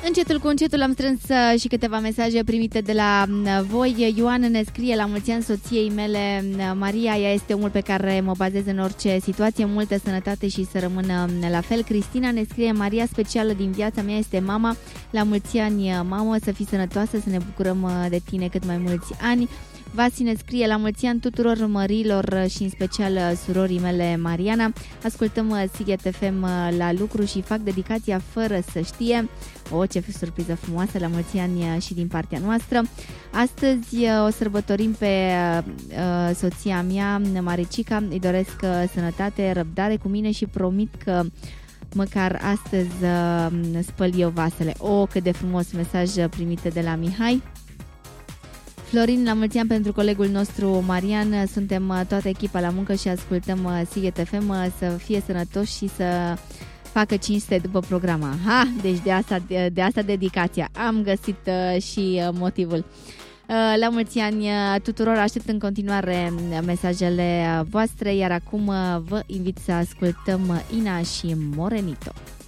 Încetul cu încetul am strâns și câteva mesaje primite de la voi. Ioan ne scrie: la mulți ani soției mele, Maria, ea este omul pe care mă bazez în orice situație, multă sănătate și să rămână la fel. Cristina ne scrie: Maria, specială din viața mea este mama, la mulți ani mamă, să fii sănătoasă, să ne bucurăm de tine cât mai mulți ani. Vasi ne scrie: la mulți ani tuturor măriilor și în special surorii mele Mariana. Ascultăm Sighet FM la lucru și fac dedicația fără să știe. O, ce surpriză frumoasă, la mulți ani și din partea noastră. Astăzi o sărbătorim pe soția mea, Maricica. Îi doresc sănătate, răbdare cu mine și promit că măcar astăzi spăl eu vasele. O, cât de frumos mesaj primit de la Mihai. Florin, la mulți ani pentru colegul nostru Marian. Suntem toată echipa la muncă și ascultăm Sighet FM. Să fie sănătoși și să facă cinste după program. Aha, deci de asta dedicația. Am găsit și motivul. La mulți ani tuturor, aștept în continuare mesajele voastre, iar acum vă invit să ascultăm Ina și Morenito.